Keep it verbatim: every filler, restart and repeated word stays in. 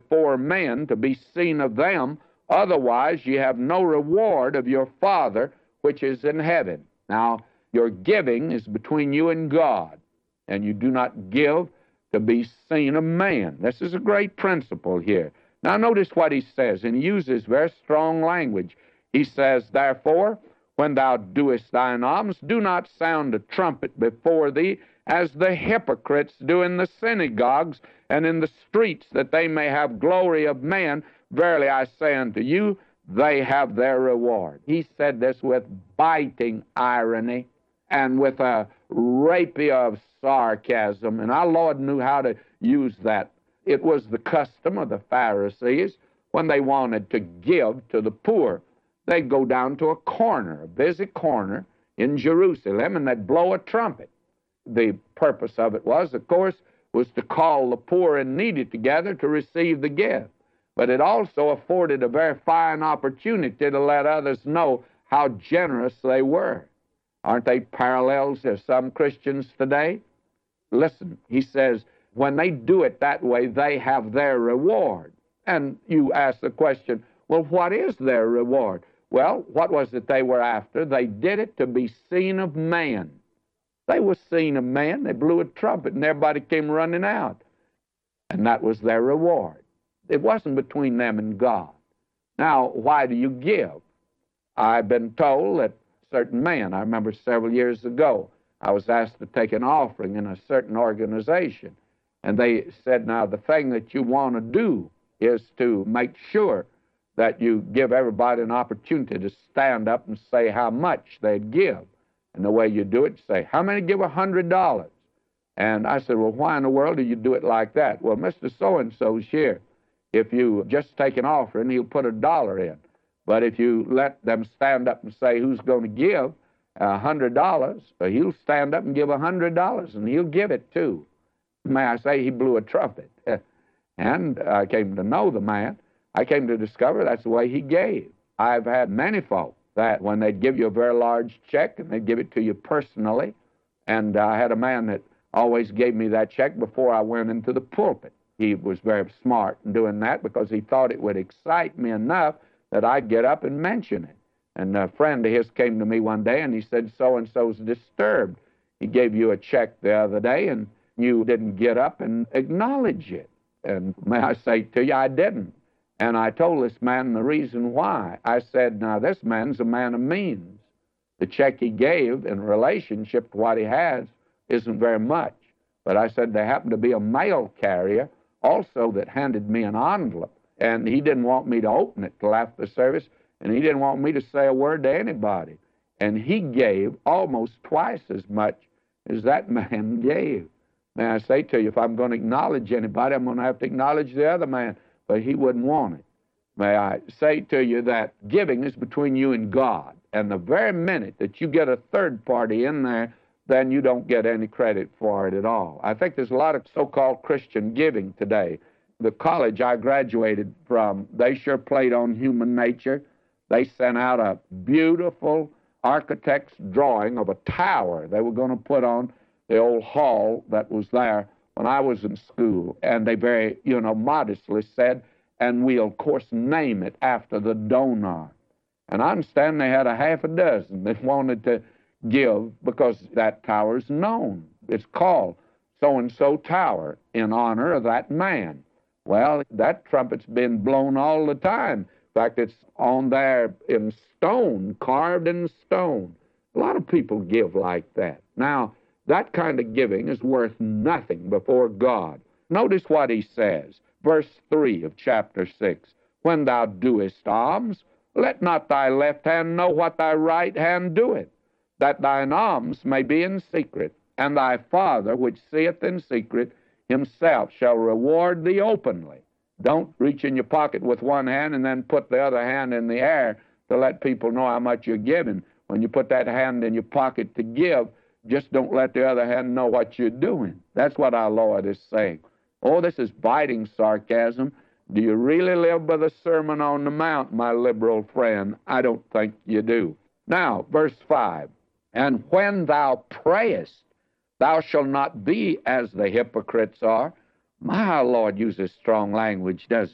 before men to be seen of them. Otherwise, ye have no reward of your Father which is in heaven. Now, your giving is between you and God, and you do not give to be seen of man. This is a great principle here. Now, notice what he says, and he uses very strong language. He says, therefore, when thou doest thine alms, do not sound a trumpet before thee, as the hypocrites do in the synagogues and in the streets, that they may have glory of man. Verily I say unto you, they have their reward. He said this with biting irony and with a rapier of sarcasm, and our Lord knew how to use that. It was the custom of the Pharisees when they wanted to give to the poor. They'd go down to a corner, a busy corner in Jerusalem, and they'd blow a trumpet. The purpose of it was, of course, was to call the poor and needy together to receive the gift. But it also afforded a very fine opportunity to let others know how generous they were. Aren't they parallels to some Christians today? Listen, he says, when they do it that way, they have their reward. And you ask the question, well, what is their reward? Well, what was it they were after? They did it to be seen of man. They were seen of man. They blew a trumpet, and everybody came running out. And that was their reward. It wasn't between them and God. Now, why do you give? I've been told that certain man, I remember several years ago, I was asked to take an offering in a certain organization. And they said, now, the thing that you want to do is to make sure that you give everybody an opportunity to stand up and say how much they'd give. And the way you do it, say, how many give a hundred dollars? And I said, well, why in the world do you do it like that? Well, Mister So-and-so's here. If you just take an offering, he'll put a dollar in. But if you let them stand up and say who's going to give a hundred dollars, he'll stand up and give a hundred dollars, and he'll give it too. May I say, he blew a trumpet. And I came to know the man. I came to discover that's the way he gave. I've had many folk that when they'd give you a very large check and they'd give it to you personally, and I had a man that always gave me that check before I went into the pulpit. He was very smart in doing that because he thought it would excite me enough that I'd get up and mention it. And a friend of his came to me one day and he said, so-and-so's disturbed. He gave you a check the other day and you didn't get up and acknowledge it. And may I say to you, I didn't. And I told this man the reason why. I said, now, this man's a man of means. The check he gave in relationship to what he has isn't very much. But I said, there happened to be a mail carrier also that handed me an envelope, and he didn't want me to open it till after the service, and he didn't want me to say a word to anybody. And he gave almost twice as much as that man gave. May I say to you, if I'm going to acknowledge anybody, I'm going to have to acknowledge the other man. But he wouldn't want it. May I say to you that giving is between you and God. And the very minute that you get a third party in there, then you don't get any credit for it at all. I think there's a lot of so-called Christian giving today. The college I graduated from, they sure played on human nature. They sent out a beautiful architect's drawing of a tower they were going to put on the old hall that was there when I was in school, and they very, you know, modestly said, and we'll, of course, name it after the donor. And I understand they had a half a dozen that wanted to give because that tower's known. It's called so-and-so Tower in honor of that man. Well, that trumpet's been blown all the time. In fact, it's on there in stone, carved in stone. A lot of people give like that. Now, that kind of giving is worth nothing before God. Notice what he says, verse three of chapter six. When thou doest alms, let not thy left hand know what thy right hand doeth, that thine alms may be in secret, and thy Father which seeth in secret himself shall reward thee openly. Don't reach in your pocket with one hand and then put the other hand in the air to let people know how much you're giving. When you put that hand in your pocket to give, just don't let the other hand know what you're doing. That's what our Lord is saying. Oh, this is biting sarcasm. Do you really live by the Sermon on the Mount, my liberal friend? I don't think you do. Now, verse five. And when thou prayest, thou shalt not be as the hypocrites are. My Lord uses strong language, doesn't he?